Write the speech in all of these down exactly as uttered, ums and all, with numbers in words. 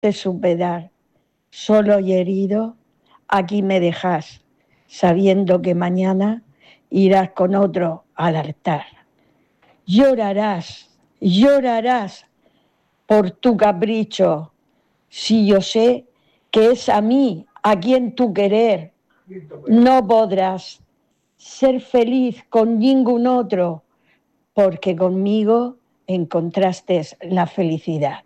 te supe dar. Solo y herido, aquí me dejas, sabiendo que mañana irás con otro al altar. Llorarás, llorarás por tu capricho, si yo sé que es a mí a quien tú querer. No podrás ser feliz con ningún otro, porque conmigo encontraste la felicidad.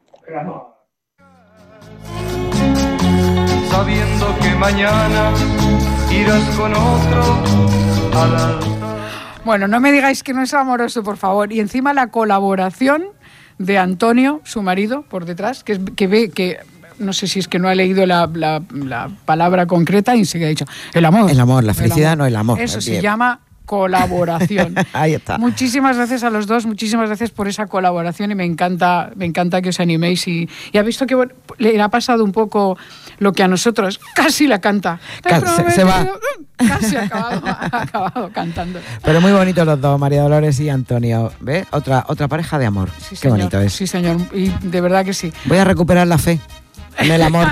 Sabiendo que mañana irás con otro al altar. Bueno, no me digáis que no es amoroso, por favor. Y encima la colaboración de Antonio, su marido, por detrás, que, que ve que... No sé si es que no ha leído la, la, la palabra concreta y se ha dicho el amor. El amor, la felicidad, el amor. No el amor. Eso el se bien. llama colaboración. Ahí está. Muchísimas gracias a los dos, muchísimas gracias por esa colaboración y me encanta, me encanta que os animéis y, y ha visto que bueno, le ha pasado un poco lo que a nosotros, casi la canta. Se, se va. Casi ha acabado, ha acabado cantando. Pero muy bonitos los dos, María Dolores y Antonio. ¿Ves? Otra, otra pareja de amor. Sí, Qué señor, bonito es. Sí, señor, y de verdad que sí. Voy a recuperar la fe en el amor.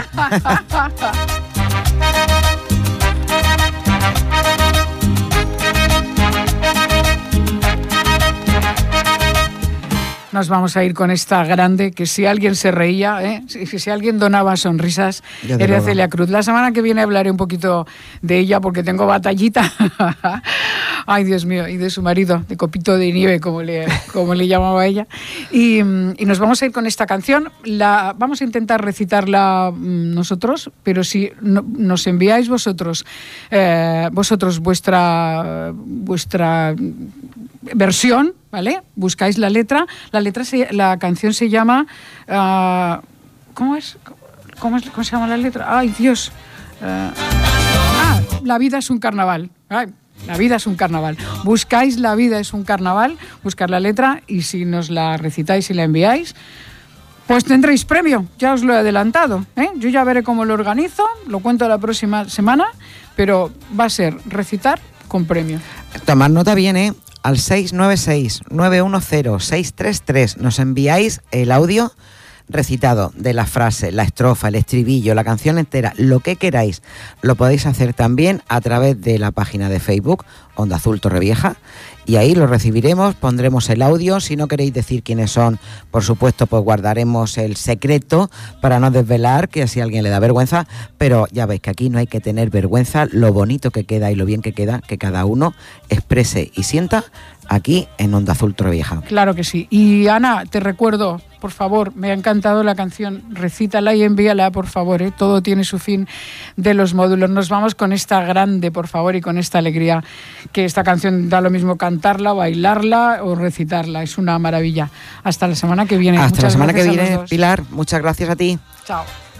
Nos vamos a ir con esta grande, que si alguien se reía, ¿eh? si, si alguien donaba sonrisas, era Celia Cruz. La semana que viene hablaré un poquito de ella porque tengo batallita. Ay, Dios mío, y de su marido, de Copito de Nieve, como le, como le llamaba ella. Y, y nos vamos a ir con esta canción. La, vamos a intentar recitarla nosotros, pero si no, nos enviáis vosotros, eh, vosotros vuestra, vuestra versión, ¿vale? Buscáis la letra. La letra, se, la canción se llama... Uh, ¿Cómo es? ¿Cómo es? ¿Cómo se llama la letra? ¡Ay, Dios! Uh, ah, La vida es un carnaval. Ay, la vida es un carnaval. Buscáis La vida es un carnaval, buscar la letra y si nos la recitáis y la enviáis, pues tendréis premio. Ya os lo he adelantado, ¿eh? Yo ya veré cómo lo organizo, lo cuento la próxima semana, pero va a ser recitar con premio. Tomad nota bien, ¿eh? Al seis nueve seis, nueve uno cero, seis tres tres nos enviáis el audio recitado de la frase, la estrofa, el estribillo, la canción entera, lo que queráis. Lo podéis hacer también a través de la página de Facebook Onda Azul Torrevieja y ahí lo recibiremos, pondremos el audio. Si no queréis decir quiénes son, por supuesto, pues guardaremos el secreto para no desvelar, que así a alguien le da vergüenza, pero ya veis que aquí no hay que tener vergüenza, lo bonito que queda y lo bien que queda, que cada uno exprese y sienta aquí en Onda Azul Torrevieja. Claro que sí. Y Ana, te recuerdo, por favor, me ha encantado la canción, recítala y envíala, por favor, ¿eh? Todo tiene su fin de los módulos. Nos vamos con esta grande, por favor, y con esta alegría, que esta canción da lo mismo cantarla, bailarla o recitarla, es una maravilla. Hasta la semana que viene. Hasta Muchas la semana que viene, Pilar, muchas gracias a ti. Chao.